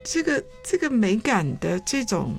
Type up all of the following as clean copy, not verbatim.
这个美感的这种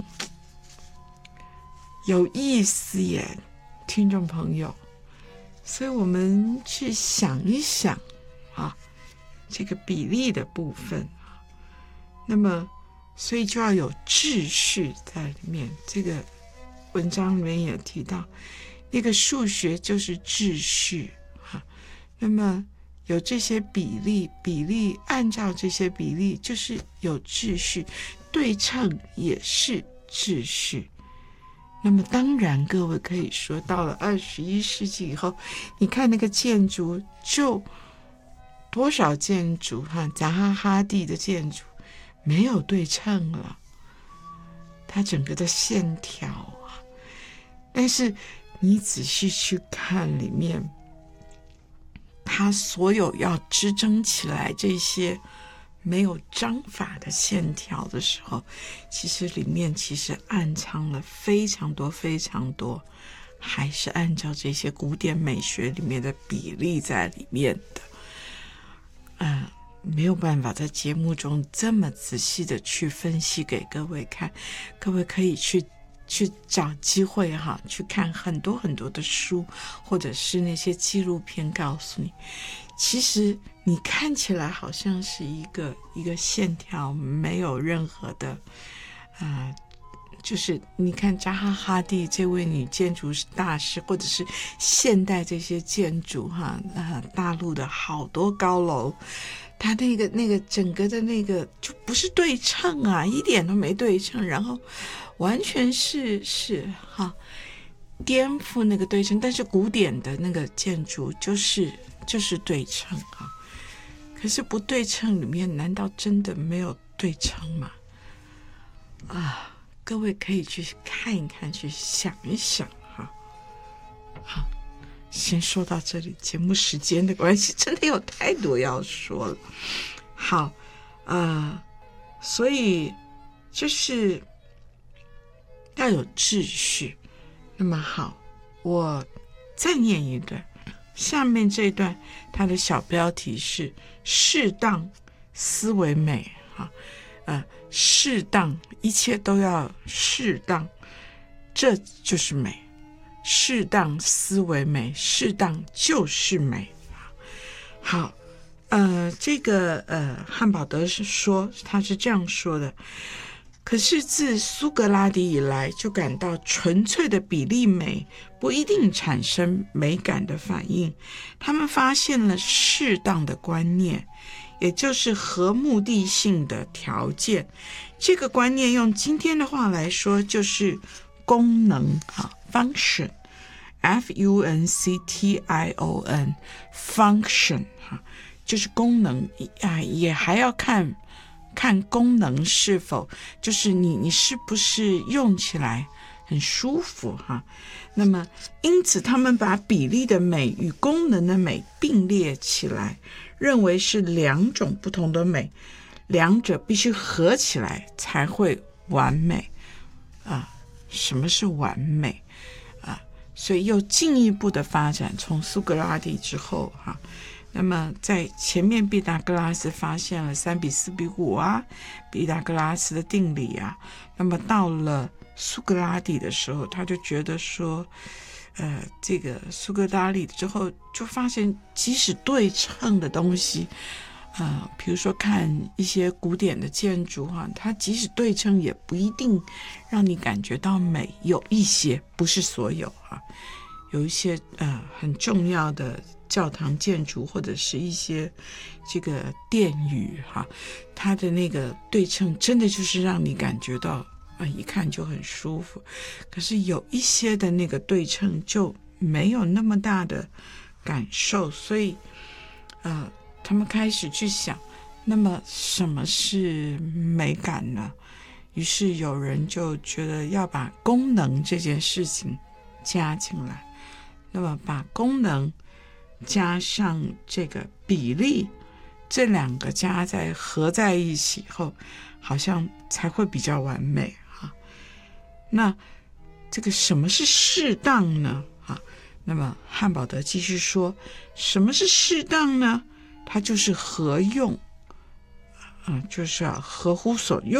有意思耶，听众朋友。所以我们去想一想啊，这个比例的部分啊，那么所以就要有秩序在里面。这个文章里面也提到，那个数学就是秩序啊。那么有这些比例按照这些比例就是有秩序，对称也是秩序。那么当然各位可以说，到了21世纪以后，你看那个建筑，就多少建筑扎哈哈蒂的建筑没有对称了，它整个的线条啊，但是你仔细去看里面，它所有要支撑起来这些没有章法的线条的时候，其实里面其实暗藏了非常多非常多，还是按照这些古典美学里面的比例在里面的。没有办法在节目中这么仔细的去分析给各位看，各位可以去找机会去看很多很多的书，或者是那些纪录片，告诉你其实你看起来好像是一个线条，没有任何的就是你看扎哈哈蒂这位女建筑大师，或者是现代这些建筑大陆的好多高楼，它那个整个的那个就不是对称啊，一点都没对称，然后完全是颠覆那个对称。但是古典的那个建筑就是对称啊，可是不对称里面难道真的没有对称吗？各位可以去看一看，去想一想好，先说到这里，节目时间的关系，真的有太多要说了。好，所以就是要有秩序。那么好，我再念一段，下面这一段它的小标题是适当思维美适当，一切都要适当，这就是美。适当思维美，适当就是美。好，这个汉堡德是说，他是这样说的：可是自苏格拉底以来，就感到纯粹的比例美不一定产生美感的反应。他们发现了适当的观念，也就是合目的性的条件。这个观念用今天的话来说，就是功能function F-U-N-C-T-I-O-N function 就是功能也还要看功能是否就是你是不是用起来很舒服那么因此他们把比例的美与功能的美并列起来，认为是两种不同的美，两者必须合起来才会完美什么是完美所以又进一步的发展，从苏格拉底之后那么在前面毕达哥拉斯发现了3:4:5毕达哥拉斯的定理那么到了苏格拉底的时候，他就觉得说这个苏格拉底之后就发现，即使对称的东西比如说看一些古典的建筑它即使对称也不一定让你感觉到美，有一些，不是所有有一些很重要的教堂建筑或者是一些这个殿宇它的那个对称真的就是让你感觉到一看就很舒服。可是有一些的那个对称就没有那么大的感受，所以他们开始去想，那么什么是美感呢？于是有人就觉得要把功能这件事情加进来，那么把功能加上这个比例，这两个合在一起后，好像才会比较完美那这个什么是适当呢？那么汉堡德继续说，什么是适当呢？它就是合用就是合乎所用。